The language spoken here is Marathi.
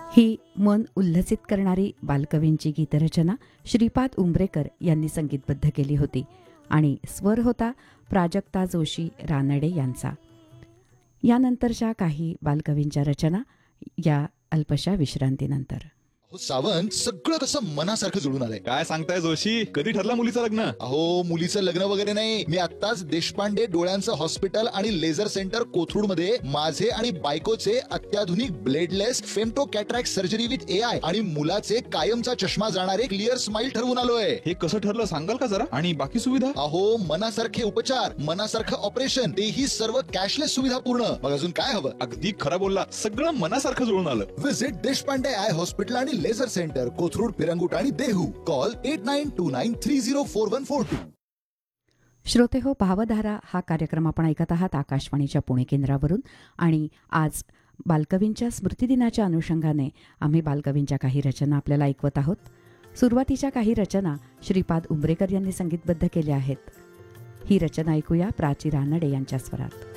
ही मन उल्हसित करणारी बालकवींची गीतरचना श्रीपाद उंबरेकर यांनी संगीतबद्ध केली होती आणि स्वर होता प्राजक्ता जोशी रानडे यांचा. यानंतरच्या काही बालकवींच्या रचना या अल्पशा विश्रांतीनंतर. सावंत, सगळं कसं मनासारखं जुळून आलंय. काय सांगताय जोशी, कधी ठरलं मुलीचं लग्न? अहो, मुलीचं लग्न वगैरे नाही. मी आत्ताच देशपांडे डोळ्यांचं हॉस्पिटल आणि लेझर सेंटर कोथरूड मध्ये माझे आणि बायकोचे अत्याधुनिक bladeless femto cataract surgery with AI आणि मुलाचे कायमचा चष्मा जाणारे क्लिअर स्माइल ठरवून आलोय. हे कसं ठरलं सांगाल का जरा? आणि बाकी सुविधा? अहो, मनासारखे उपचार, मनासारखं ऑपरेशन, तेही सर्व कॅशलेस सुविधा पूर्ण. मग अजून काय हवं? अगदी खरं बोलला, सगळं मनासारखं जुळून आलं. विजिट देशपांडे आय हॉस्पिटल आणि लेझर सेंटर कोथरूड, पिरंगुट आणि देहू. कॉल 8929304142. श्रोते हो, भावधारा हा कार्यक्रम आपण ऐकत आहात आकाशवाणीच्या पुणे केंद्रावरून. आणि आज बालकवींच्या स्मृतिदिनाच्या अनुषंगाने आम्ही बालकवींच्या काही रचना आपल्याला ऐकवत आहोत. सुरुवातीच्या काही रचना श्रीपाद उंबरेकर यांनी संगीतबद्ध केल्या आहेत. ही रचना ऐकूया प्राची रानडे यांच्या स्वरात.